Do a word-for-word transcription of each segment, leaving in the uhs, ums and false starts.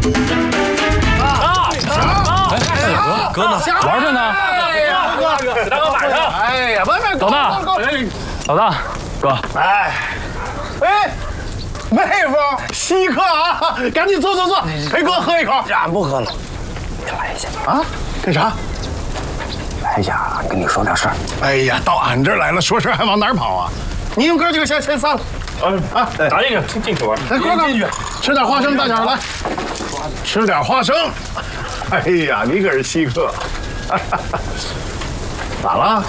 啊！哎，哥呢？玩着呢。 哎呀，哥哥，大哥晚上。哎呀，慢慢， 老大，老大，哥。 哎，哎，妹夫，稀客啊！赶紧坐坐坐，陪哥喝一口。 俺不喝了，你来一下啊？干啥？ 来一下，跟你说点事儿。 哎呀，到俺这儿来了，说事还往哪儿跑啊？你们哥几个先先散了。啊啊， 打进去，进进去玩。 来，哥哥，进去，吃点花生，大点来，吃点花生。哎呀，你可是稀客。咋了？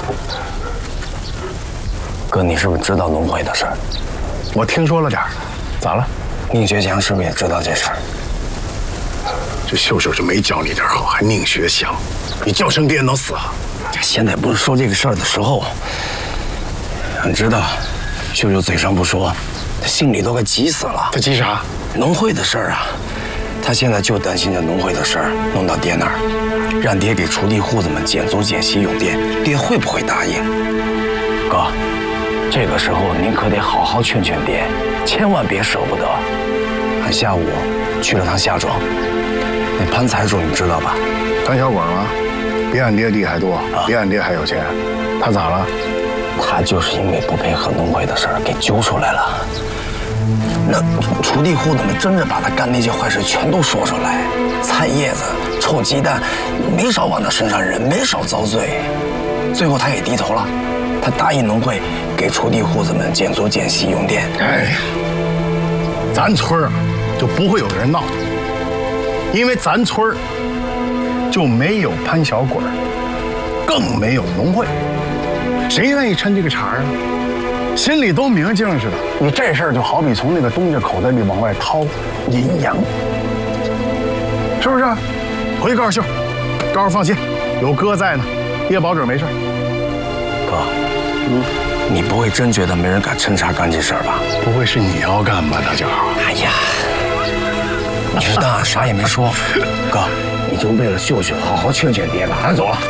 哥，你是不是知道轮回的事儿？ 我听说了点儿。咋了？ 宁学强是不是也知道这事儿？ 这秀秀是没教你点好，还宁学强，你叫声爹能死啊？ 现在不是说这个事儿的时候。你知道，秀秀嘴上不说，他心里都快急死了。 他急啥？ 农会的事儿啊，他现在就担心这农会的事儿弄到爹那儿，让爹给锄地户子们减租减息用电，爹会不会答应？哥，这个时候您可得好好劝劝爹，千万别舍不得。俺下午去了趟夏庄，那潘财主你知道吧？ 潘小果吗？比俺爹地还多，比俺爹还有钱。他咋了？ 他就是因为不配合农会的事儿给揪出来了。那锄地户子们争着把他干那些坏事全都说出来，菜叶子、臭鸡蛋，没少往他身上扔，没少遭罪。最后他也低头了，他答应农会给锄地户子们减租减息用电。 哎，咱村儿就不会有人闹，因为咱村儿就没有潘小鬼，更没有农会，谁愿意抻这个茬啊？心里都明镜似的。你这事儿就好比从那个东家口袋里往外掏银洋，是不是？回去告诉秀，告诉放心，有哥在呢，爹保准没事。 哥，嗯，你不会真觉得没人敢抻茬干这事儿吧？ 不会是你要干吧，大家好？ 哎呀，你就当俺啥也没说。哥，你就为了秀秀好好劝劝爹吧。俺走了。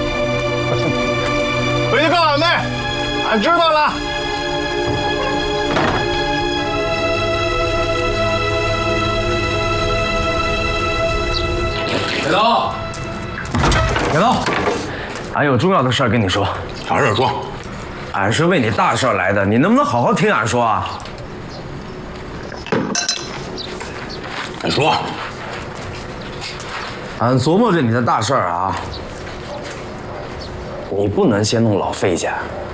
回去告诉俺妹，俺知道了。 铁刀，铁刀，俺有重要的事儿跟你说。 啥事说？ 俺是为你大事来的，你能不能好好听俺说啊？ 你说。 俺琢磨着你的大事儿啊，你不能先弄老费家，